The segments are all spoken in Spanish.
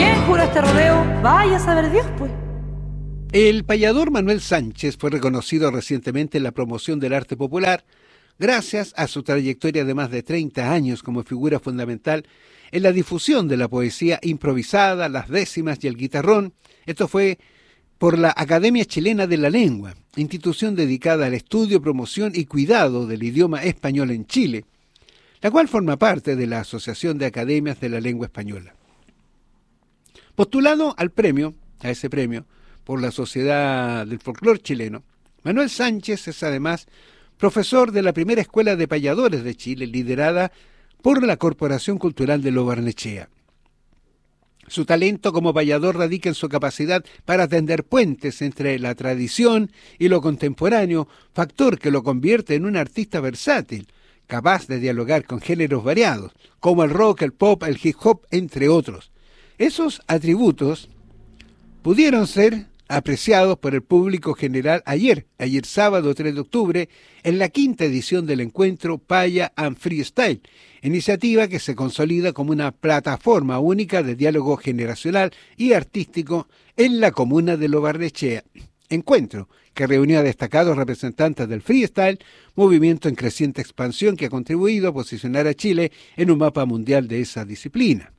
¿Quién juró este rodeo? Vaya a saber Dios, pues. El payador Manuel Sánchez fue reconocido recientemente en la promoción del arte popular gracias a su trayectoria de más de 30 años como figura fundamental en la difusión de la poesía improvisada, las décimas y el guitarrón. Esto fue por la Academia Chilena de la Lengua, institución dedicada al estudio, promoción y cuidado del idioma español en Chile, la cual forma parte de la Asociación de Academias de la Lengua Española. Postulado a ese premio, por la Sociedad del Folclor Chileno, Manuel Sánchez es además profesor de la primera escuela de payadores de Chile, liderada por la Corporación Cultural de Lo Barnechea. Su talento como payador radica en su capacidad para tender puentes entre la tradición y lo contemporáneo, factor que lo convierte en un artista versátil, capaz de dialogar con géneros variados, como el rock, el pop, el hip hop, entre otros. Esos atributos pudieron ser apreciados por el público general ayer sábado 3 de octubre, en la 5ª edición del encuentro Paya and Freestyle, iniciativa que se consolida como una plataforma única de diálogo generacional y artístico en la comuna de Lo Barnechea. Encuentro que reunió a destacados representantes del freestyle, movimiento en creciente expansión que ha contribuido a posicionar a Chile en un mapa mundial de esa disciplina.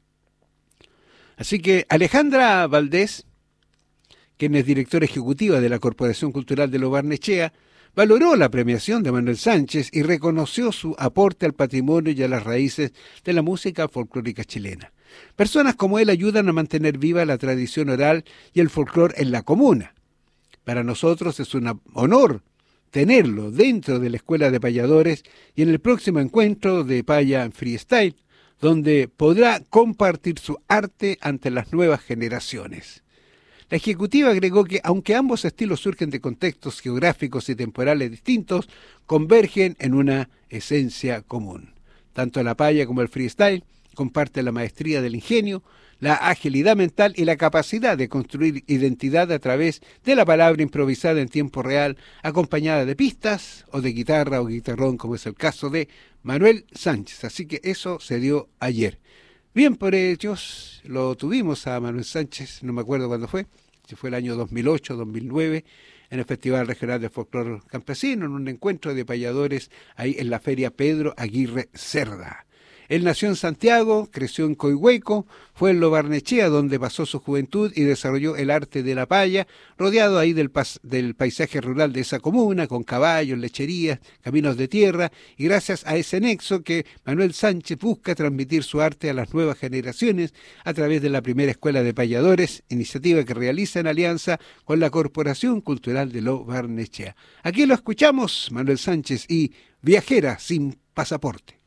Así que Alejandra Valdés, quien es directora ejecutiva de la Corporación Cultural de Lo Barnechea, valoró la premiación de Manuel Sánchez y reconoció su aporte al patrimonio y a las raíces de la música folclórica chilena. Personas como él ayudan a mantener viva la tradición oral y el folclor en la comuna. Para nosotros es un honor tenerlo dentro de la Escuela de Payadores y en el próximo encuentro de Paya en Freestyle, donde podrá compartir su arte ante las nuevas generaciones. La ejecutiva agregó que, aunque ambos estilos surgen de contextos geográficos y temporales distintos, convergen en una esencia común. Tanto la paya como el freestyle comparten la maestría del ingenio, la agilidad mental y la capacidad de construir identidad a través de la palabra improvisada en tiempo real, acompañada de pistas o de guitarra o guitarrón, como es el caso de Manuel Sánchez. Así que eso se dio ayer. Bien por ellos, lo tuvimos a Manuel Sánchez, no me acuerdo cuándo fue, si fue el año 2008, 2009, en el Festival Regional de Folclor Campesino, en un encuentro de payadores ahí en la Feria Pedro Aguirre Cerda. Él nació en Santiago, creció en Coihueco, fue en Lo Barnechea donde pasó su juventud y desarrolló el arte de la paya, rodeado ahí del paisaje rural de esa comuna, con caballos, lecherías, caminos de tierra, y gracias a ese nexo que Manuel Sánchez busca transmitir su arte a las nuevas generaciones a través de la primera escuela de payadores, iniciativa que realiza en alianza con la Corporación Cultural de Lo Barnechea. Aquí lo escuchamos, Manuel Sánchez y Viajera sin pasaporte.